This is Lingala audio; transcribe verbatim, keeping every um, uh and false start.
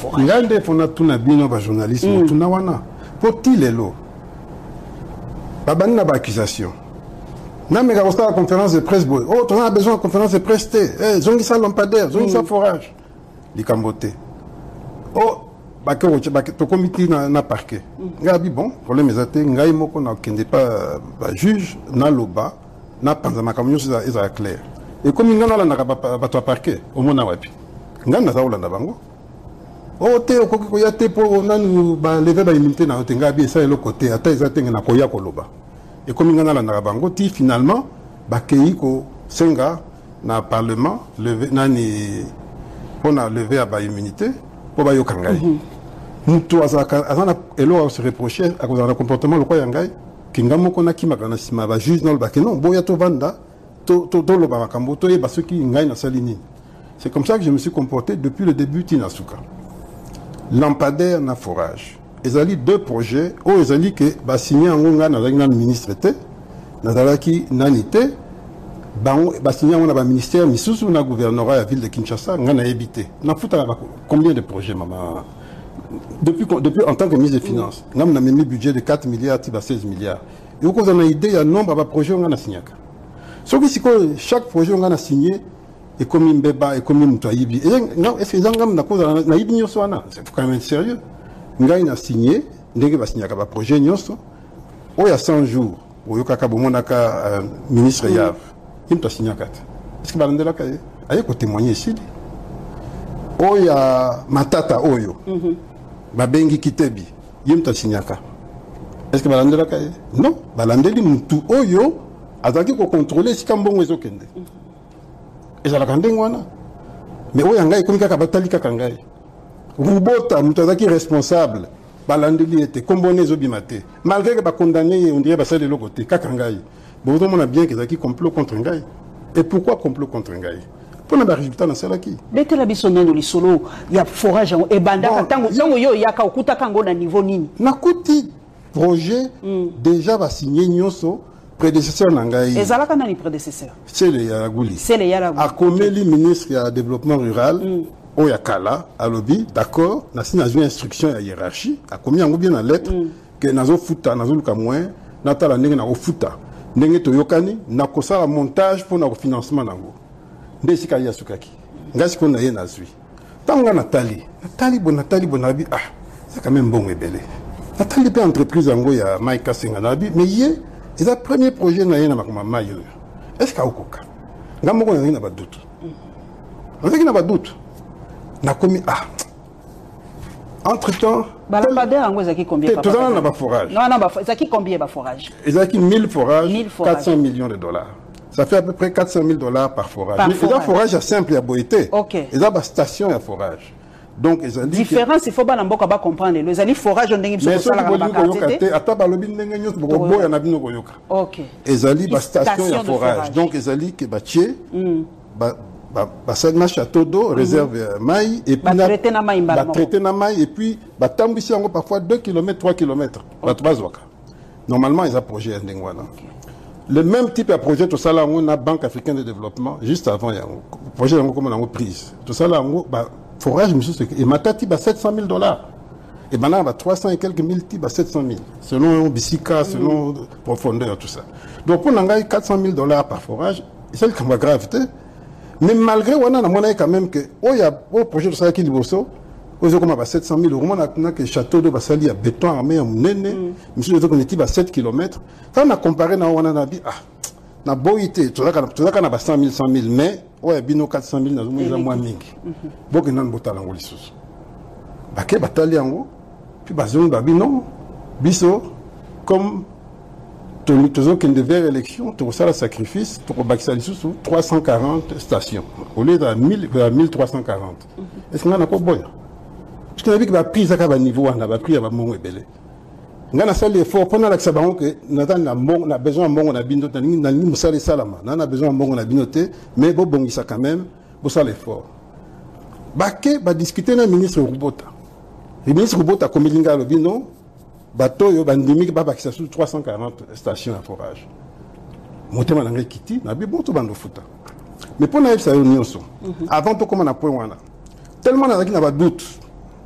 forage. Ngande fona tuna bino ba journalisme tuna wana. Poti lelo. Babani na ba accusation. Na me ga la conférence de presse boy. Oh, on a besoin de conférence de presse té. Eh, zongi sa lampadaire, zongi sa forage. Likambote. Oh, ba ke roche ba to comité na na parquet. Ngabi bon, problème ezate ngai moko na kende pas ba juge na loba na panza makamyo za eza clair. Et comme ngana la na ba to parquet, au mona wapi. Ngana za olanda bango. Oh, te okoki ko ya te po nanu ba lever ba immunité na otenga bi ça le côté ata ezate na koya ko loba. Et comme il y a la bango, finalement, Bakeiko Senga, na parlement, levé, nani, on a levé à ba immunité, pour ba yokangai. Nous tous, azana, elo se reprocher à cause d'un comportement le quoi yangai, kingamo kona ki makana sima ba juge dans le baké non, boya to vanda, to to to lo ba makambo, to e baso ki ngai na salini. C'est comme ça que je me suis comporté depuis le début Tinasuka. Lampadaire na forage. Ils ont deux projets. Oh, ils ont dit que bah signer un gars dans le ministre était, dans qui nanité, bah bah signer un gars ministère, mais sous un gouvernorat à la ville de Kinshasa, on a évité. On a foutu combien de projets, maman? Depuis depuis en tant que ministre des Finances, on a mis un budget de quatre milliards, à seize milliards. Et vous avez une idée, il y a un nombre de projets on a signé. Sauf que chaque projet on a signé et comme une béba et comme une toyibi. Est-ce que les gens ont cause na yibi nyoswana? C'est quand même sérieux. Ngai na signé, ndenge ba signé ka ba projet nyonso. O ya cent jours, o yokaka bomonaka ministre Yav. Il t'a signé kata. Est-ce que balandela ka aye ko témoigner ici? O ya matata oyo. Ba bengi kitebi. Yim t'a signé ka. Est-ce que balandela ka? Non, balandeli mutu oyo azaki ko contrôler si kambongo ezokende. Ezala kandengo wana. Mais o ya ngai komi kaka batali kaka ngai. Rubota, Moutazaki responsable, Balandeli était comboné Zobimate. Malgré que condamné, on dirait que c'est de l'autre côté, Kakangaï. Bon, on a bien qu'ils ont complot contre Ngaï. Et pourquoi complot contre Ngaï? Pour un résultat dans celle qui. Dès que la bisonne de l'isolo, il y a forage et banda, tango yo yaka okuta kango na niveau nini. Nakuti projet déjà va signer Nyoso. Prédécesseur Nangaï. Et Zalaka n'a ni prédécesseur. C'est le Yaragouli. C'est le Yaragouli. A Komeli, ministre du développement rural. Oyakala, à lobby, d'accord, n'a pas une instruction à hiérarchie, a commis un bien en lettre, que n'a pas fouta, n'a pas moins, n'a pas la n'a pas fouta. N'a pas yokani, n'a pas ça le montage pour le financement nango. N'a pas ya sukaki. N'a pas qu'on a n'a zui. Tant que Nathalie, Nathalie bon Nathalie bon abi, ah, c'est quand même bon et belé. Nathalie peut entreprise en go ya Maïka Senganabi, mais hier, c'est le premier projet n'a rien à ma maille. Est-ce qu'il y a okoka? N'a pas qu'on a pas doute. On sait qu'il n'a pas doute. Na commis ah entre temps Balambader en zaki combien tout ça n'a pas forage non non zaki combien ba forage zaki mille forages quatre cents millions de dollars ça fait à peu près quatre cent mille dollars par forage mais forage. forage à simple à boité OK ils ont station à forage donc ils ont dit différence il faut ba namboka ba comprendre les ali forage on ndenge biso sala ba carte ata ba lobi ndenge nyos bo boya na bino koyoka OK ils ali ba station à forage donc ils ali que ba tier ba bah ça na château d'eau réserve maï et puis traiter na maï bah traiter na maï et puis bah tambisi encore parfois deux kilomètres trois kilomètres bah trois waka normalement ils ont projet ndengwana le même type de projet tout ça là on a Banque africaine de développement juste avant il y a un projet comme on a prise tout ça là on bah forage monsieur et matati bah sept cent mille dollars et maintenant bah trois cents et quelques mille type bah sept cent mille selon Bissika selon profondeur tout ça donc on a quatre cent mille dollars par forage et c'est le gravité. Mais malgré on a monnaie quand même que oh il y a au projet de ça qui liboso aux comme à sept cent mille euros on a que château de Basali à béton armé en néné monsieur de qu'on était à sept kilomètres quand on a comparé na on a dit ah na boité tout ça tout ça na cent mille cent mille mais ouais bino quatre cent mille na zo moins mingi boko nan botala ngoli susu baké batali yango puis bazon babi non biso comme tous qui devaient élection, tout ça le sacrifice pour Baxali sous trois cent quarante stations au lieu de mille trois cent quarante. Est-ce qu'on a encore bon? Parce qu'on a vu que la prise à un niveau, on a pris à mon ébélé. On a fait l'effort pendant la saison que nous avons besoin de mon abinoté, nous avons besoin de salama, nous avons besoin de mon abinoté, mais bon bon ça quand même, pour ça l'effort. Baké va discuter avec le ministre Rubota. Le ministre Rubota comme il y a le bino. Bateau yo bandimi ba bakisa sur trois cent quarante stations à forage. Motema na ngai kiti na bi bon to bando futa. Mais pour na ça nyonso. Avant to comme na point wana. Tellement na na ba doute.